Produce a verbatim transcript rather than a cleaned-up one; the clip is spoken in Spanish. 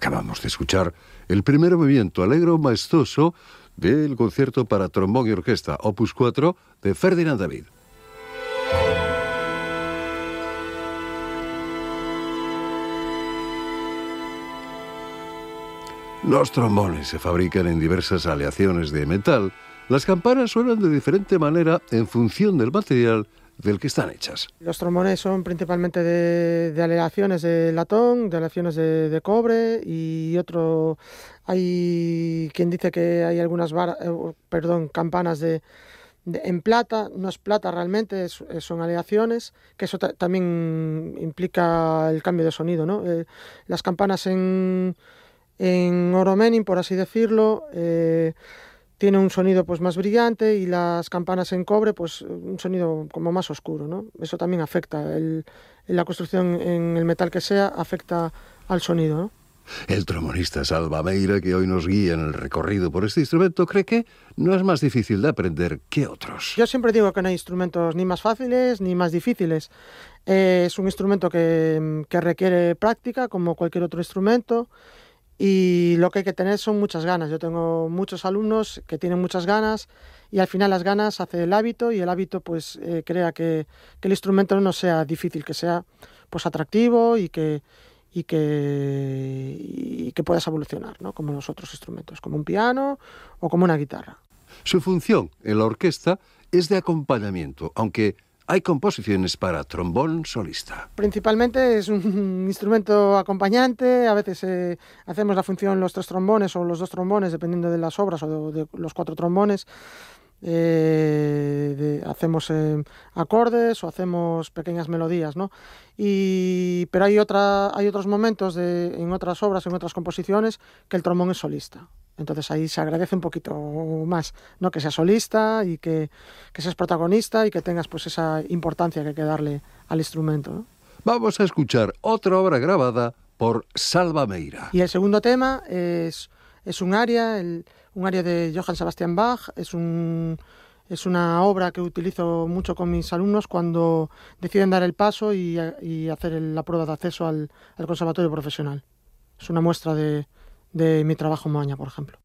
Acabamos de escuchar el primer movimiento alegro maestoso del concierto para trombón y orquesta opus cuatro de Ferdinand David. Los trombones se fabrican en diversas aleaciones de metal. Las campanas suenan de diferente manera en función del material del que están hechas. Los trombones son principalmente de, de aleaciones de latón, de aleaciones de, de cobre y otro. Hay quien dice que hay algunas vara, eh, perdón, campanas de, de, en plata. No es plata realmente, es, son aleaciones, que eso también implica el cambio de sonido, ¿no? Eh, las campanas en, en oro menin, por así decirlo, eh, tiene un sonido pues más brillante, y las campanas en cobre pues un sonido como más oscuro, ¿no? Eso también afecta, el, en la construcción en el metal que sea, afecta al sonido, ¿no? El trombonista Salva Meira, que hoy nos guía en el recorrido por este instrumento, cree que no es más difícil de aprender que otros. Yo siempre digo que no hay instrumentos ni más fáciles ni más difíciles. Eh, es un instrumento que, que requiere práctica como cualquier otro instrumento. Y lo que hay que tener son muchas ganas. Yo tengo muchos alumnos que tienen muchas ganas, y al final las ganas hace el hábito, y el hábito pues eh, crea que, que el instrumento no sea difícil, que sea pues atractivo y que, y que, y que puedas evolucionar, ¿no? Como los otros instrumentos, como un piano o como una guitarra. Su función en la orquesta es de acompañamiento, aunque hay composiciones para trombón solista. Principalmente es un instrumento acompañante. A veces eh, hacemos la función los tres trombones o los dos trombones, dependiendo de las obras, o de, de los cuatro trombones. Eh, de, hacemos eh, acordes o hacemos pequeñas melodías, ¿no? Y, pero hay, otra, hay otros momentos de, en otras obras, en otras composiciones, que el trombón es solista. Entonces ahí se agradece un poquito más, ¿no? Que seas solista y que, que seas protagonista y que tengas pues esa importancia que hay que darle al instrumento, ¿no? Vamos a escuchar otra obra grabada por Salva Meira. Y el segundo tema es, es un aria, el, un aria de Johann Sebastian Bach. Es, un, es una obra que utilizo mucho con mis alumnos cuando deciden dar el paso y, y hacer el, la prueba de acceso al, al conservatorio profesional. Es una muestra de... de mi trabajo en Moaña, por ejemplo.